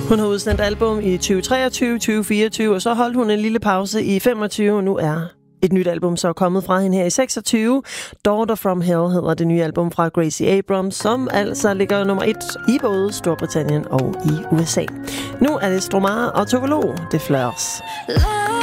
Hun har udsendt album i 2023, 2024, og så holdt hun en lille pause i 25, og nu er et nyt album så kommet fra hende her i 26. Daughter from Hell hedder det nye album fra Gracie Abrams, som altså ligger nummer 1 i både Storbritannien og i USA. Nu er det Stromae og Tove Lo, det Fleurs.